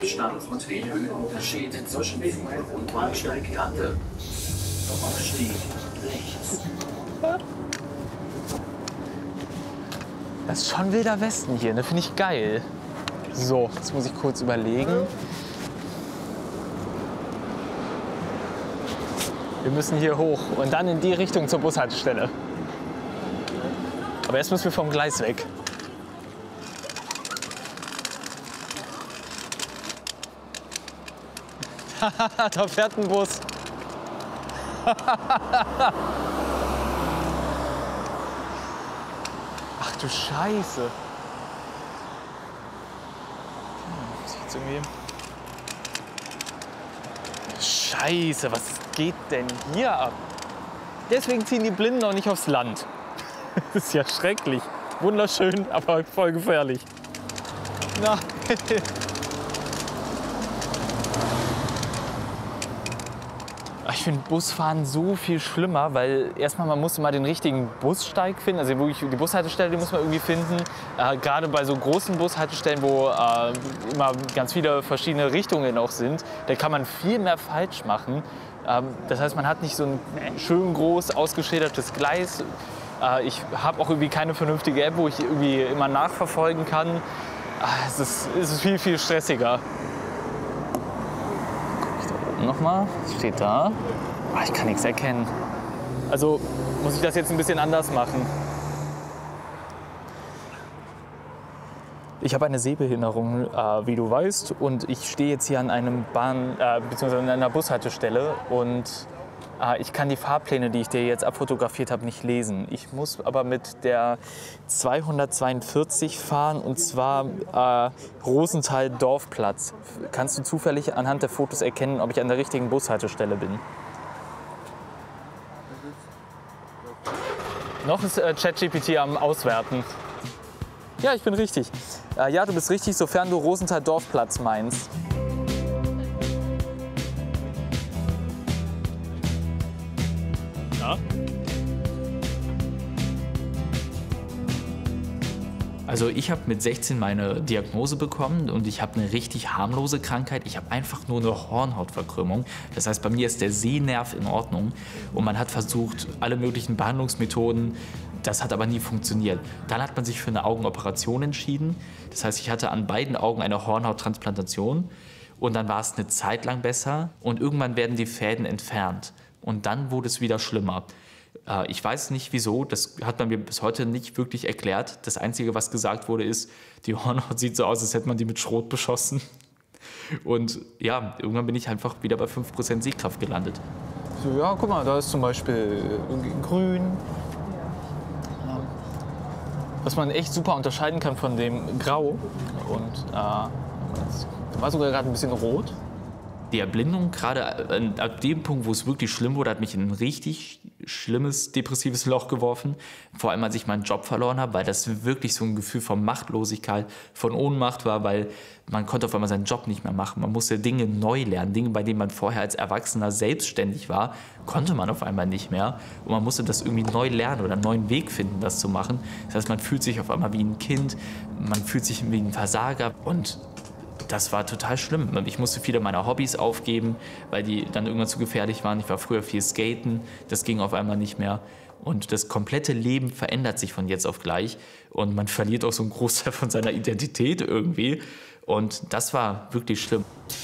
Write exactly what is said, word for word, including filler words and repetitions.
Stand- und Höhenunterschied zwischen Weg und Bahnsteigkante. Aufstieg rechts. Das ist schon wilder Westen hier, ne? Finde ich geil. So, jetzt muss ich kurz überlegen. Wir müssen hier hoch und dann in die Richtung zur Bushaltestelle. Aber erst müssen wir vom Gleis weg. Da fährt ein Bus. Ach du Scheiße. Muss ich jetzt irgendwie... Scheiße, was geht denn hier ab? Deswegen ziehen die Blinden auch nicht aufs Land. Das ist ja schrecklich. Wunderschön, aber voll gefährlich. Nein. Ich finde Busfahren so viel schlimmer, weil erstmal man muss immer den richtigen Bussteig finden. Also wirklich die Bushaltestelle, die muss man irgendwie finden. Äh, Gerade bei so großen Bushaltestellen, wo äh, immer ganz viele verschiedene Richtungen auch sind, da kann man viel mehr falsch machen. Ähm, das heißt, man hat nicht so ein schön groß ausgeschildertes Gleis. Äh, ich habe auch irgendwie keine vernünftige App, wo ich irgendwie immer nachverfolgen kann. Äh, es ist, es ist viel, viel stressiger. Nochmal, steht da. Ach, ich kann nichts erkennen. Also muss ich das jetzt ein bisschen anders machen. Ich habe eine Sehbehinderung, äh, wie du weißt, und ich stehe jetzt hier an einem Bahn, äh, beziehungsweise an einer Bushaltestelle und äh, ich kann die Fahrpläne, die ich dir jetzt abfotografiert habe, nicht lesen. Ich muss aber mit der zweihundertzweiundvierzig fahren, und zwar äh, Rosenthal-Dorfplatz. Kannst du zufällig anhand der Fotos erkennen, ob ich an der richtigen Bushaltestelle bin? Noch ist äh, ChatGPT am Auswerten. Ja, ich bin richtig. Äh, ja, du bist richtig, sofern du Rosenthal-Dorfplatz meinst. Ja? Also ich habe mit sechzehn meine Diagnose bekommen und ich habe eine richtig harmlose Krankheit. Ich habe einfach nur eine Hornhautverkrümmung. Das heißt, bei mir ist der Sehnerv in Ordnung und man hat versucht, alle möglichen Behandlungsmethoden. Das hat aber nie funktioniert. Dann hat man sich für eine Augenoperation entschieden. Das heißt, ich hatte an beiden Augen eine Hornhauttransplantation und dann war es eine Zeit lang besser und irgendwann werden die Fäden entfernt und dann wurde es wieder schlimmer. Ich weiß nicht wieso, das hat man mir bis heute nicht wirklich erklärt. Das Einzige, was gesagt wurde, ist, die Hornhaut sieht so aus, als hätte man die mit Schrot beschossen. Und ja, irgendwann bin ich einfach wieder bei fünf Prozent Sehkraft gelandet. So, ja, guck mal, da ist zum Beispiel grün. Was man echt super unterscheiden kann von dem Grau. Und äh, da war sogar gerade ein bisschen rot. Die Erblindung, gerade ab dem Punkt, wo es wirklich schlimm wurde, hat mich in ein richtig schlimmes, depressives Loch geworfen. Vor allem, als ich meinen Job verloren habe, weil das wirklich so ein Gefühl von Machtlosigkeit, von Ohnmacht war, weil man konnte auf einmal seinen Job nicht mehr machen. Man musste Dinge neu lernen. Dinge, bei denen man vorher als Erwachsener selbstständig war, konnte man auf einmal nicht mehr. Und man musste das irgendwie neu lernen oder einen neuen Weg finden, das zu machen. Das heißt, man fühlt sich auf einmal wie ein Kind, man fühlt sich wie ein Versager und das war total schlimm. Ich musste viele meiner Hobbys aufgeben, weil die dann irgendwann zu gefährlich waren. Ich war früher viel skaten, das ging auf einmal nicht mehr. Und das komplette Leben verändert sich von jetzt auf gleich. Und man verliert auch so einen Großteil von seiner Identität irgendwie. Und das war wirklich schlimm.